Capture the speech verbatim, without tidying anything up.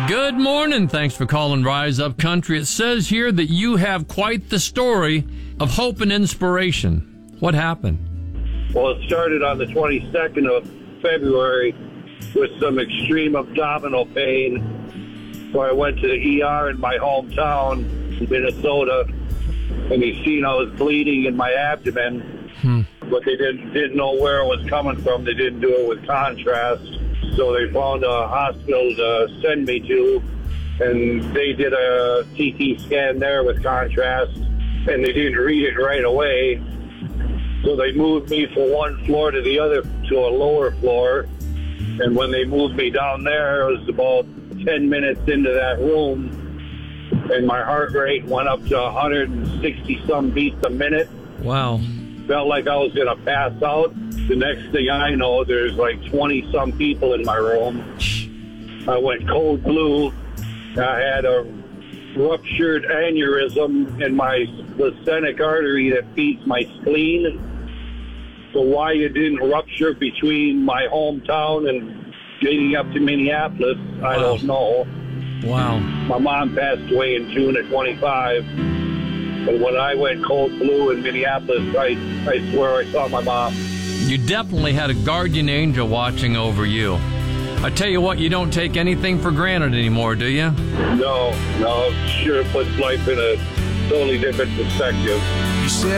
Good morning. Thanks for calling Rise Up Country. It says here that you have quite the story of hope and inspiration. What happened? Well, it started on the twenty-second of February with some extreme abdominal pain. So I went to the E R in my hometown, Minnesota, and they seen I was bleeding in my abdomen, Hmm. but they didn't didn't know where it was coming from. They didn't do it with contrast. So they found a hospital to send me to, and they did a C T scan there with contrast, and they didn't read it right away. So they moved me from one floor to the other to a lower floor, and when they moved me down there, it was about ten minutes into that room, and my heart rate went up to one hundred sixty some beats a minute. Wow. Felt like I was going to pass out. The next thing I know, there's like twenty some people in my room. I went cold blue. I had a ruptured aneurysm in my splenic artery that feeds my spleen. So why it didn't rupture between my hometown and getting up to Minneapolis, I Wow. don't know. Wow. My mom passed away in June of twenty-five. And when I went cold blue in Minneapolis, I, I swear I saw my mom. You definitely had a guardian angel watching over you. I tell you what, you don't take anything for granted anymore, do you? No, no, sure puts life in a totally different perspective. You said